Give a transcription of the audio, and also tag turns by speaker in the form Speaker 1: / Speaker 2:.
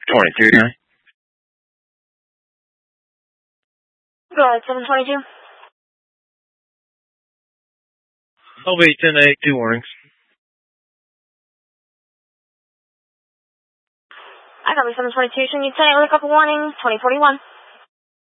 Speaker 1: 23.
Speaker 2: Go ahead, 722.
Speaker 1: LV 10-8, 2 warnings.
Speaker 2: I got me 722. Shouldn't you 10-8 with a couple warnings? 2041.